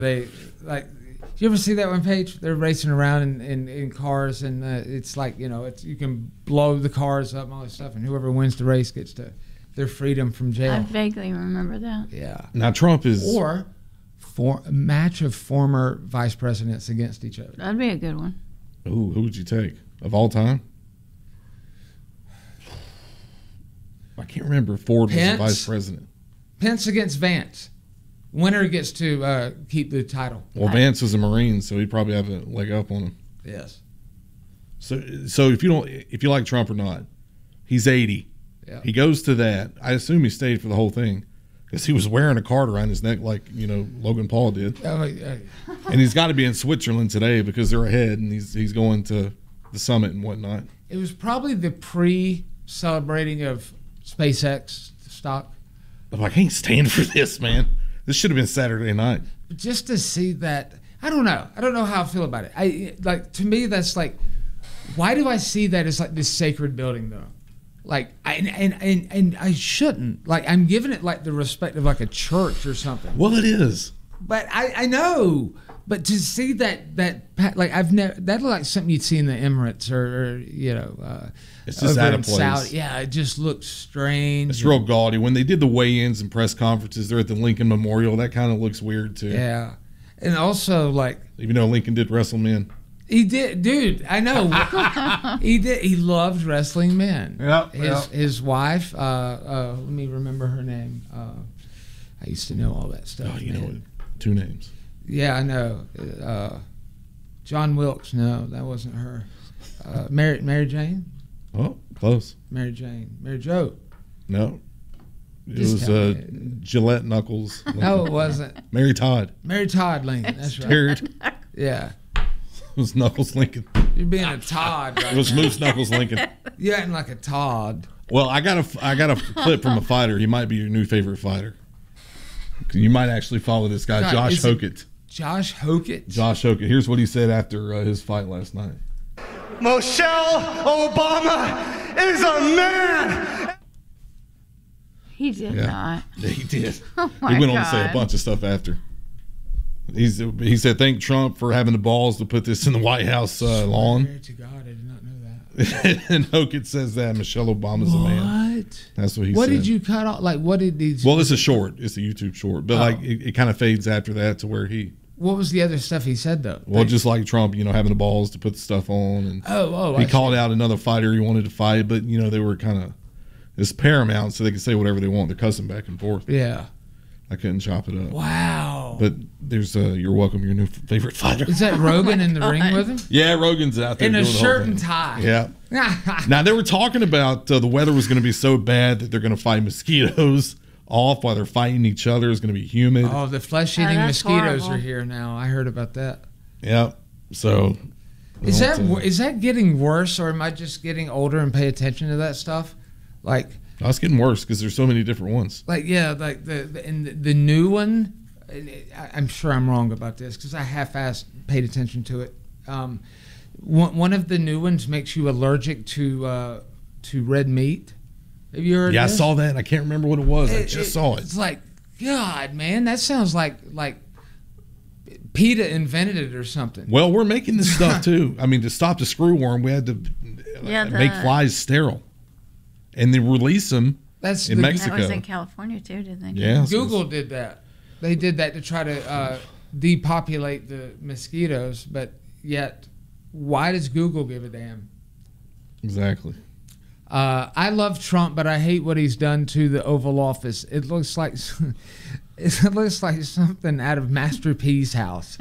They like. You ever see that one, Paige? They're racing around in cars, and it's like, you know, you can blow the cars up and all this stuff, and whoever wins the race gets their freedom from jail. I vaguely remember that. Yeah. Now Trump is or a match of former vice presidents against each other. That'd be a good one. Ooh, who would you take of all time? I can't remember if Ford was the vice president. Pence against Vance. Winner gets to keep the title. Well, Vance was a Marine, so he'd probably have a leg up on him. Yes. So if you like Trump or not, he's 80. Yeah. He goes to that. I assume he stayed for the whole thing because he was wearing a card around his neck like, you know, Logan Paul did. And he's got to be in Switzerland today because they're ahead, and he's going to the summit and whatnot. It was probably the pre-celebrating of SpaceX stock. I'm like, I can't stand for this, man. This should have been Saturday night. Just to see that, I don't know how I feel about it. To me, that's like, why do I see that as like this sacred building though? Like, and I shouldn't. Like, I'm giving it like the respect of like a church or something. Well, it is. But I know. But to see that like I've never, that like something you'd see in the Emirates or you know. It's just out of place. Saudi. Yeah, it just looks strange. It's real gaudy. When they did the weigh-ins and press conferences, they're at the Lincoln Memorial. That kind of looks weird too. Yeah, and also like, even though Lincoln did wrestle men, he did, dude. I know he did. He loved wrestling men. His wife. Let me remember her name. I used to know all that stuff. Oh, you know, 2 names. Yeah, I know. John Wilkes. No, that wasn't her. Mary Jane. Oh, close. Mary Jane. Mary Jo. No. It was Gillette Knuckles. Lincoln. No, it wasn't. Mary Todd. Mary Todd Lincoln. That's right. Scared. Yeah. It was Knuckles Lincoln. You're being a Todd right It was now. Moose Knuckles Lincoln. You're acting like a Todd. Well, I got a clip from a fighter. He might be your new favorite fighter. You might actually follow this guy, God, Josh Hokett. Josh Hokett? Josh Hokett. Here's what he said after his fight last night. Michelle Obama is a man. He did not. Yeah, he did. Oh my he went on to say God. a bunch of stuff after. He said, thank Trump for having the balls to put this in the White House lawn. Swear to God, I did not know that. And Hokett says that Michelle Obama's a man. What? That's what he What said. did you cut off? Like, what did these? Well, it's a short. It's a YouTube short. But like it kind of fades after that to where he... What was the other stuff he said, though? Well, just like Trump, you know, having the balls to put the stuff on. And I he called out another fighter he wanted to fight, but, you know, they were kind of... It's Paramount, so they can say whatever they want. They're cussing back and forth. Yeah. I couldn't chop it up. Wow. But there's you're welcome, your new favorite fighter. Is that Rogan in the ring with him? Yeah, Rogan's out there In a doing the whole shirt thing. and tie. Yeah. Now, they were talking about the weather was going to be so bad that they're going to fight mosquitoes off while they're fighting each other. It's going to be humid. Oh, the flesh-eating that's mosquitoes horrible. are here now. I heard about that. Yeah. So... Is that getting worse, or am I just getting older and pay attention to that stuff? Like... Oh, it's getting worse because there's so many different ones. Like, yeah, like the new one, I'm sure I'm wrong about this because I half-assed paid attention to it. One of the new ones makes you allergic to red meat. Have you heard Yeah, of this? I saw that. I can't remember what it was. I just saw it. It's like, God, man, that sounds like PETA invented it or something. Well, we're making this stuff too. I mean, to stop the screwworm, we had to make flies sterile. And they release them in Mexico. That was in California too, didn't they? Yeah. Google did that. They did that to try to depopulate the mosquitoes, but yet, why does Google give a damn? Exactly. I love Trump, but I hate what he's done to the Oval Office. It looks like something out of Master P's house.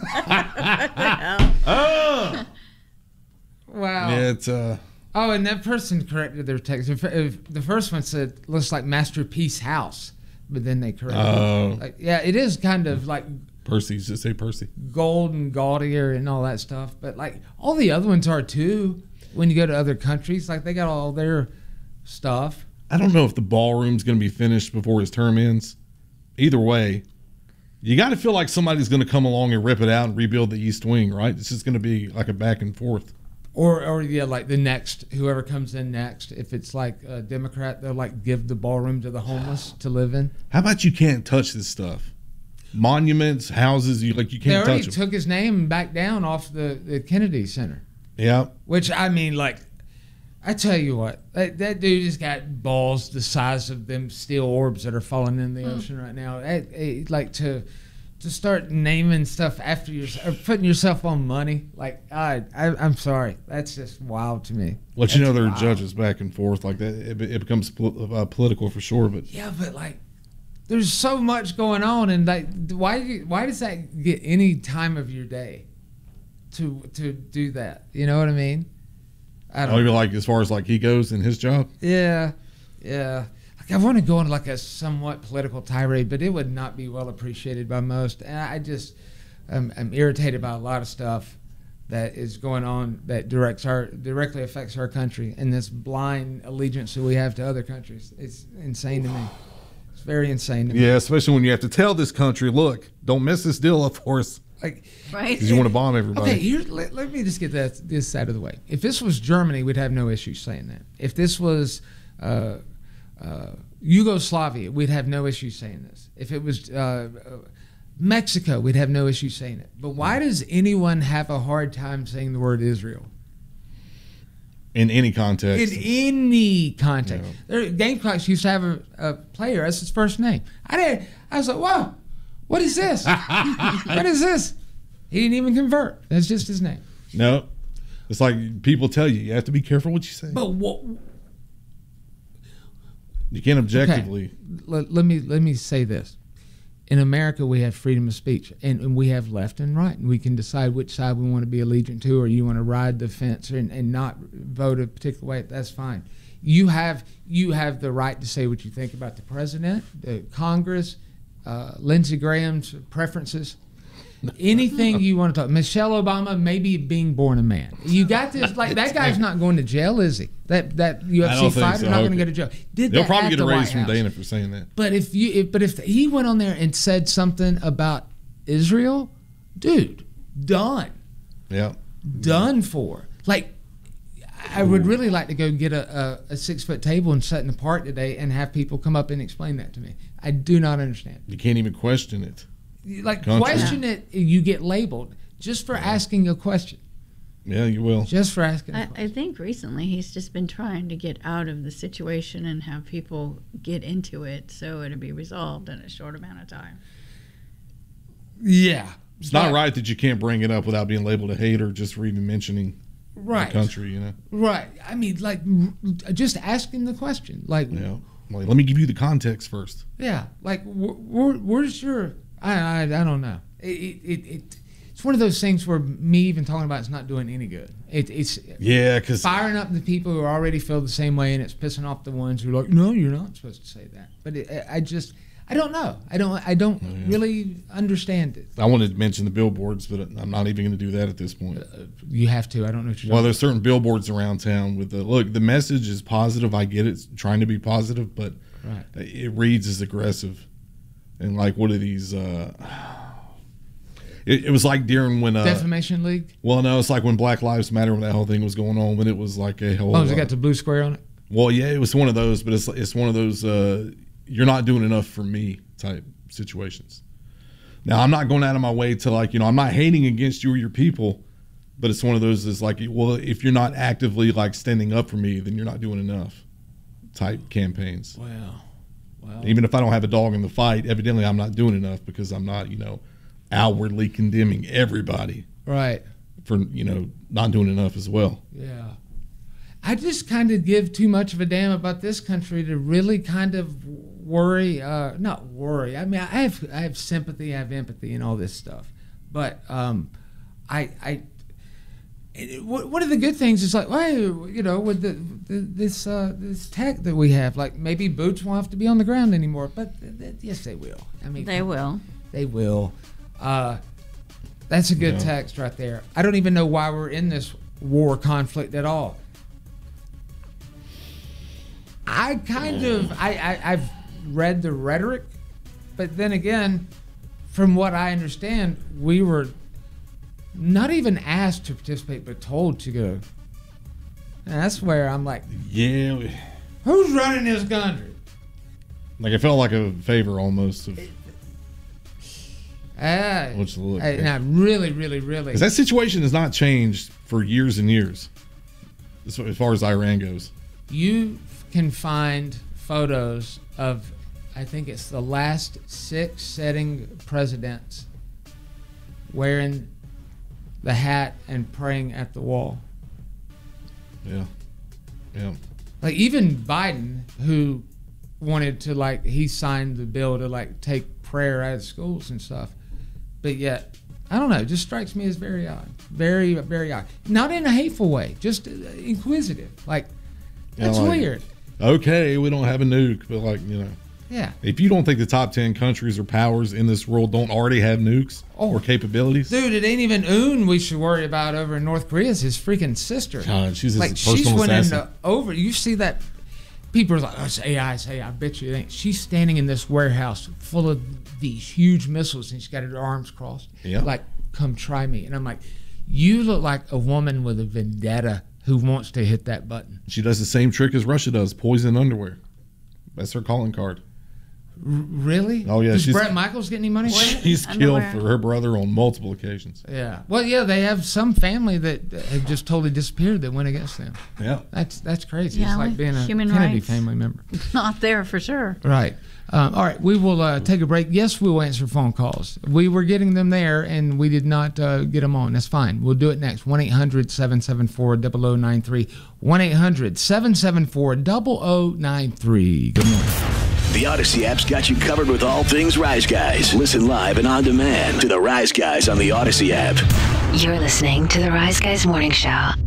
Oh! Wow. Yeah, it's Oh, and that person corrected their text. If the first one said looks like Master P's house, but then they corrected it. Like, yeah, it is kind of like Percy. Just say Percy. Gold and gaudier and all that stuff. But like all the other ones are too. When you go to other countries, like they got all their stuff. I don't know if the ballroom's going to be finished before his term ends. Either way, you got to feel like somebody's going to come along and rip it out and rebuild the East Wing, right? It's just going to be like a back and forth. Or yeah, like the next, whoever comes in next, if it's like a Democrat, they'll like give the ballroom to the homeless to live in. How about you can't touch this stuff? monuments, houses. You They can't already touch them. took his name back down off the Kennedy Center. Yeah. Which, I mean, like, I tell you what, that dude has got balls the size of them steel orbs that are falling in the ocean right now. Like, to start naming stuff after yourself, or putting yourself on money, like, I'm sorry. That's just wild to me. Let you know there are judges back and forth like that. It becomes political for sure. But yeah, but like, there's so much going on, and like, why does that get any time of your day to do that? You know what I mean? I don't know. Even like as far as like he goes in his job. Yeah. Like, I want to go on like a somewhat political tirade, but it would not be well appreciated by most. And I just, I'm irritated by a lot of stuff that is going on that directly affects our country, and this blind allegiance that we have to other countries. It's insane to me. It's very insane to me. Yeah, especially when you have to tell this country, look, don't mess this deal up for us. Like, Right. Because you want to bomb everybody. okay, here, let me just get this out of the way. If this was Germany, we'd have no issue saying that. If this was Yugoslavia, we'd have no issue saying this. If it was Mexico, we'd have no issue saying it. But why does anyone have a hard time saying the word Israel? In any context. In any context. Gamecocks used to have a player, that's his first name. I was like, whoa, what is this? What is this? He didn't even convert. That's just his name. No. It's like people tell you have to be careful what you say. But what? You can't objectively. Okay. Let me say this. In America, we have freedom of speech, and we have left and right, and we can decide which side we want to be allegiant to, or you want to ride the fence and not vote a particular way. That's fine. You have the right to say what you think about the president, the Congress, Lindsey Graham's preferences. Anything you want to talk. Michelle Obama, maybe being born a man. You got this. Like, that guy's not going to jail, is he? That UFC fighter not going to go to jail. They'll probably get a raise from Dana for saying that. But if he went on there and said something about Israel, dude, done. Yeah. Done for. Like, I would really like to go get a 6-foot table and sit in the park today and have people come up and explain that to me. I do not understand. You can't even question it. Like, question it, you get labeled just for asking a question. Yeah, you will. Just for asking a question. I think recently he's just been trying to get out of the situation and have people get into it so it'll be resolved in a short amount of time. Yeah. It's not right that you can't bring it up without being labeled a hater just for even mentioning the country, you know? Right. I mean, like, just asking the question. Like, yeah. Like, let me give you the context first. Yeah. Like, where's your... I don't know. It's one of those things where me even talking about it's not doing any good. It's because firing up the people who already feel the same way, and it's pissing off the ones who are like, no, you're not supposed to say that. But I don't know. I don't really understand it. I wanted to mention the billboards, but I'm not even going to do that at this point. You have to. I don't know what you're Well, there's certain billboards around town with the message is positive. I get it. It's trying to be positive, but it reads as aggressive. And like, what are these? It was like during when Defamation League. Well, no, it's like when Black Lives Matter, when that whole thing was going on, when it was like a whole. Oh, has it got the blue square on it? Well, yeah, it was one of those, but it's one of those you're not doing enough for me type situations. Now, I'm not going out of my way to like, I'm not hating against you or your people, but it's one of those that's like, well, if you're not actively like standing up for me, then you're not doing enough type campaigns. Wow. Even if I don't have a dog in the fight, evidently I'm not doing enough because I'm not, outwardly condemning everybody. Right. For, not doing enough as well. Yeah. I just kind of give too much of a damn about this country to really kind of worry. Not worry. I mean, I have sympathy, I have empathy, and all this stuff. But one of the good things is like, well, with this tech that we have, like maybe boots won't have to be on the ground anymore. But yes, they will. I mean, they will. They will. That's a good text right there. I don't even know why we're in this war conflict at all. I've read the rhetoric, but then again, from what I understand, we were not even asked to participate, but told to go. And that's where I'm like, yeah, who's running this country? Like, it felt like a favor almost. Which look, and I really, really, really. 'cause that situation has not changed for years and years, as far as Iran goes. You can find photos of, I think it's the last 6 sitting presidents wearing the hat and praying at the wall. Yeah. Like even Biden, who wanted to, like, he signed the bill to, like, take prayer out of schools and stuff, but yet I don't know, it just strikes me as very odd, very, very odd. Not in a hateful way, just inquisitive. Like, that's weird. Okay, we don't have a nuke, but, like, you know. Yeah. If you don't think the top 10 countries or powers in this world don't already have nukes or capabilities. Dude, it ain't even Un we should worry about over in North Korea. It's his freaking sister. God, she's his like, personal she's went assassin. into over. You see that? People are like, oh, it's AI, it's AI. I bet you it ain't. She's standing in this warehouse full of these huge missiles and she's got her arms crossed. Yeah. Like, come try me. And I'm like, you look like a woman with a vendetta who wants to hit that button. She does the same trick as Russia does, poison underwear. That's her calling card. Really? Oh, yeah. Does Brett Michaels get any money? She's killed for her brother on multiple occasions. Yeah. Well, yeah, they have some family that have just totally disappeared that went against them. Yeah. That's crazy. Yeah, it's like being a human Kennedy rights. family member. Not there for sure. Right. All right. We will take a break. Yes, we will answer phone calls. We were getting them there, and we did not get them on. That's fine. We'll do it next. 1-800-774-0093. 1-800-774-0093. Good morning. The Odyssey app's got you covered with all things Rise Guys. Listen live and on demand to the Rise Guys on the Odyssey app. You're listening to the Rise Guys Morning Show.